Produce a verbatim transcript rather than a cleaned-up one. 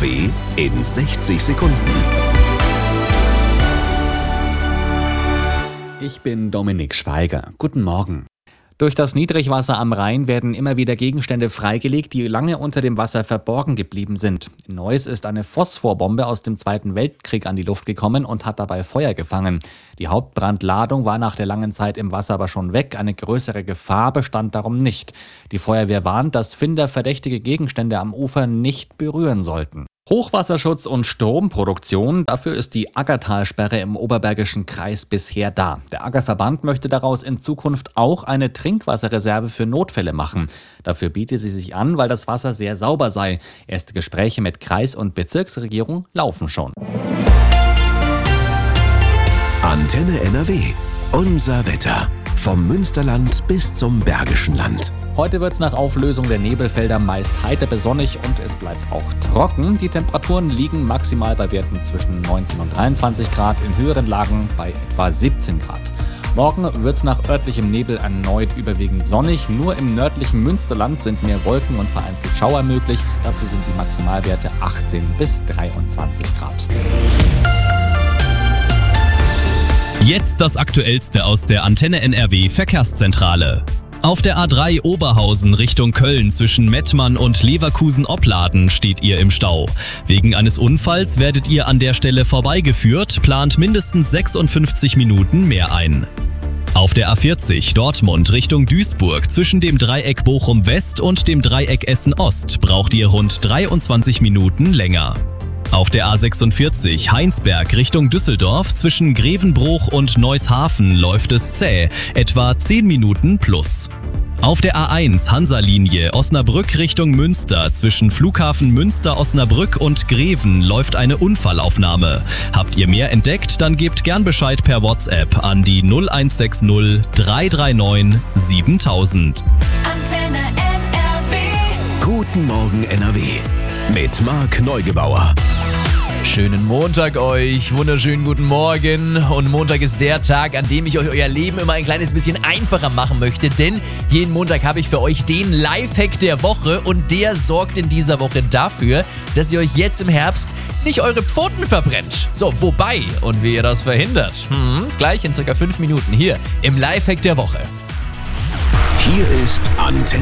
W in sechzig Sekunden. Ich bin Dominik Schweiger. Guten Morgen. Durch das Niedrigwasser am Rhein werden immer wieder Gegenstände freigelegt, die lange unter dem Wasser verborgen geblieben sind. In Neuss ist eine Phosphorbombe aus dem Zweiten Weltkrieg an die Luft gekommen und hat dabei Feuer gefangen. Die Hauptbrandladung war nach der langen Zeit im Wasser aber schon weg. Eine größere Gefahr bestand darum nicht. Die Feuerwehr warnt, dass Finder verdächtige Gegenstände am Ufer nicht berühren sollten. Hochwasserschutz und Stromproduktion, dafür ist die Aggertalsperre im Oberbergischen Kreis bisher da. Der Aggerverband möchte daraus in Zukunft auch eine Trinkwasserreserve für Notfälle machen. Dafür biete sie sich an, weil das Wasser sehr sauber sei. Erste Gespräche mit Kreis- und Bezirksregierung laufen schon. Antenne N R W. Unser Wetter. Vom Münsterland bis zum Bergischen Land. Heute wird es nach Auflösung der Nebelfelder meist heiter bis sonnig und es bleibt auch trocken. Die Temperaturen liegen maximal bei Werten zwischen neunzehn und dreiundzwanzig Grad, in höheren Lagen bei etwa siebzehn Grad. Morgen wird es nach örtlichem Nebel erneut überwiegend sonnig. Nur im nördlichen Münsterland sind mehr Wolken und vereinzelt Schauer möglich. Dazu sind die Maximalwerte achtzehn bis dreiundzwanzig Grad. Jetzt das Aktuellste aus der Antenne N R W Verkehrszentrale. Auf der A drei Oberhausen Richtung Köln zwischen Mettmann und Leverkusen-Opladen steht ihr im Stau. Wegen eines Unfalls werdet ihr an der Stelle vorbeigeführt, plant mindestens sechsundfünfzig Minuten mehr ein. Auf der A vierzig Dortmund Richtung Duisburg zwischen dem Dreieck Bochum West und dem Dreieck Essen Ost braucht ihr rund dreiundzwanzig Minuten länger. Auf der A sechsundvierzig Heinsberg Richtung Düsseldorf zwischen Grevenbruch und Neushafen läuft es zäh, etwa zehn Minuten plus. Auf der A eins Hansa-Linie Osnabrück Richtung Münster zwischen Flughafen Münster-Osnabrück und Greven läuft eine Unfallaufnahme. Habt ihr mehr entdeckt, dann gebt gern Bescheid per WhatsApp an die null eins sechs null drei drei neun siebentausend. Antenne N R W. Guten Morgen N R W. Mit Marc Neugebauer. Schönen Montag euch, wunderschönen guten Morgen. Und Montag ist der Tag, an dem ich euch euer Leben immer ein kleines bisschen einfacher machen möchte, denn jeden Montag habe ich für euch den Lifehack der Woche und der sorgt in dieser Woche dafür, dass ihr euch jetzt im Herbst nicht eure Pfoten verbrennt. So, wobei und wie ihr das verhindert? Hm, gleich in circa fünf Minuten hier im Lifehack der Woche. Hier ist Antenne